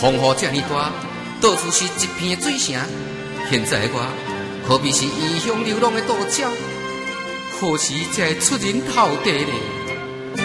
风雨这么大，到处是一片水城。现在的我，可比是异乡流浪的渡鸟，何时才会出人头地呢？